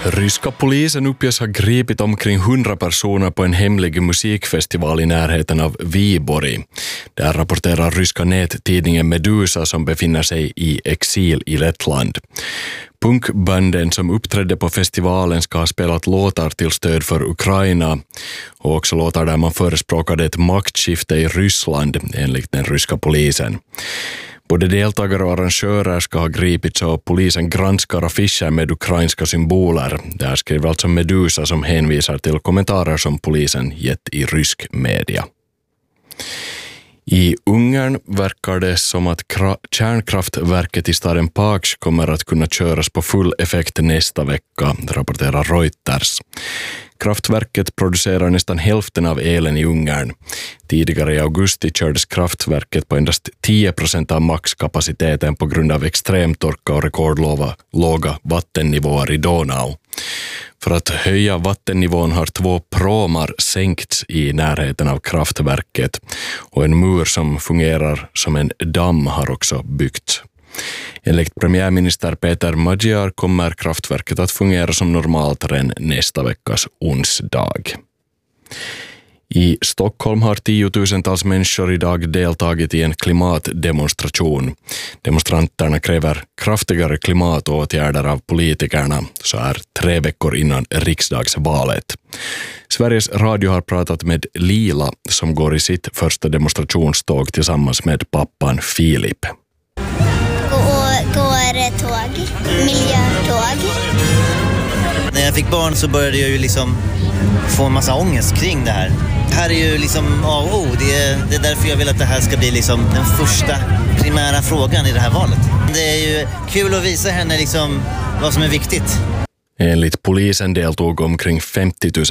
Ryska polisen uppges ha gripit omkring 100 personer på en hemlig musikfestival i närheten av Viborg. Där rapporterar ryska nättidningen Medusa som befinner sig i exil i Lettland. Punkbanden som uppträdde på festivalen ska ha spelat låtar till stöd för Ukraina och också låtar där man förespråkade ett maktskifte i Ryssland enligt den ryska polisen. Både deltagare och arrangörer ska ha gripits och polisen granskar affischer med ukrainska symboler. Det här skriver alltså Medusa som hänvisar till kommentarer som polisen gett i rysk media. I Ungern verkar det som att kärnkraftverket i staden Paks kommer att kunna köras på full effekt nästa vecka, rapporterar Reuters. Kraftverket producerar nästan hälften av elen i Ungern. Tidigare i augusti kördes kraftverket på endast 10% av maxkapaciteten på grund av extremtorka och rekordlåga vattennivåer i Donau. För att höja vattennivån har 2 pråmar sänkts i närheten av kraftverket och en mur som fungerar som en damm har också byggts. Enligt premiärminister Peter Magyar kommer kraftverket att fungera som normalt redan nästa veckas onsdag. I Stockholm har 10-tusentals människor idag deltagit i en klimatdemonstration. Demonstranterna kräver kraftigare klimatåtgärder av politikerna så här 3 veckor innan riksdagsvalet. Sveriges Radio har pratat med Lila som går i sitt första demonstrationståg tillsammans med pappan Filip. Går tåg, miljötåg. När jag fick barn så började jag ju liksom få en massa ångest kring det här. Det här är ju liksom A och O. Det är därför jag vill att det här ska bli liksom den första primära frågan i det här valet. Det är ju kul att visa henne liksom vad som är viktigt. Enligt polisen deltog omkring 50 000